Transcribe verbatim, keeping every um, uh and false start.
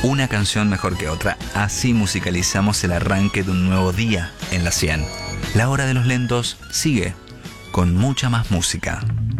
Una canción mejor que otra, así musicalizamos el arranque de un nuevo día en la cien. La hora de los lentos sigue con mucha más música.